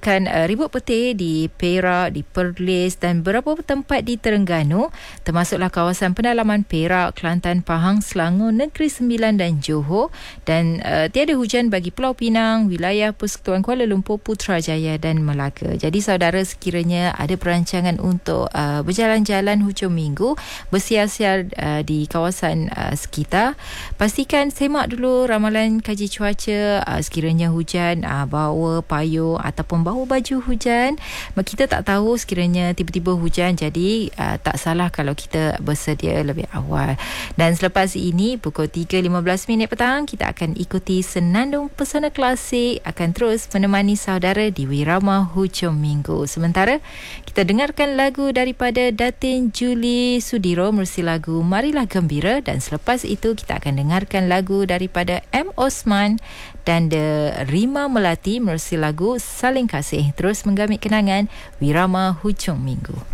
akan ribut petir di Perak, di Perlis dan beberapa tempat di Terengganu, termasuklah kawasan pendalaman Perak, Kelantan, Pahang, Selangor, Negeri Sembilan dan Johor. Dan tiada hujan bagi Pulau Pinang, wilayah Persekutuan Kuala Lumpur, Putrajaya dan Melaka. Jadi saudara, sekiranya ada perancangan untuk berjalan-jalan hujung minggu, bersiar-siar di kawasan sekitar, pastikan semak dulu ramalan kaji cuaca. Sekiranya hujan, bawa payung ataupun bawa baju hujan. Kita tak tahu sekiranya tiba-tiba hujan, jadi tak salah kalau kita bersedia lebih awal. Dan selepas ini pukul 3.15 petang, kita akan ikuti Senandung Pesona Klasik, akan terus menemani saudara di Wirama Hujung Minggu. Sementara kita dengarkan lagu daripada Datin Julie Sudiro menerusi lagu Marilah Gembira, dan selepas itu kita akan dengarkan lagu daripada M. Osman dan The Rima Melati menerusi lagu Saling Kasih. Terus menggamit kenangan Wirama Hujung Minggu.